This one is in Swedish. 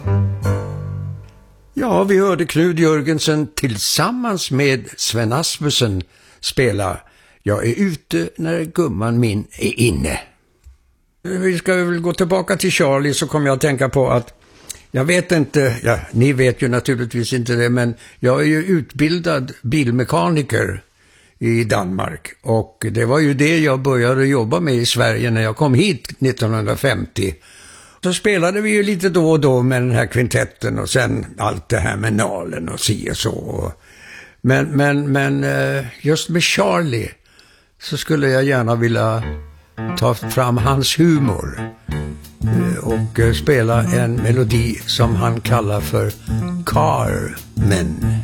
Ja, vi hörde Knud Jörgensen tillsammans med Sven Asmussen spela Jag är ute när gumman min är inne. Vi ska väl gå tillbaka till Charlie, så kommer jag att tänka på att jag vet inte, ja, ni vet ju naturligtvis inte det, men jag är ju utbildad bilmekaniker i Danmark, och det var ju det jag började jobba med i Sverige när jag kom hit 1950. Så spelade vi ju lite då och då med den här kvintetten, och sen allt det här med Nalen och si och så. Men just med Charlie så skulle jag gärna vilja ta fram hans humor och spela en melodi som han kallar för Carmen.